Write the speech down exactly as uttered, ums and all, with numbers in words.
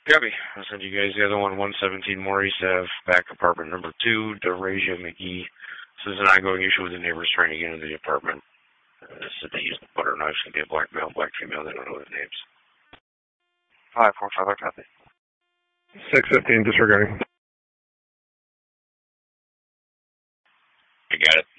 Copy. I'll send you guys the other one, one seventeen Maurice Ave, back apartment number two, Derasia McGee. This is an ongoing issue with the neighbors trying to get into the apartment. Uh, said they used the butter knives to get black male, black female. They don't know their names. five four five, copy. six fifteen, disregarding. I got it.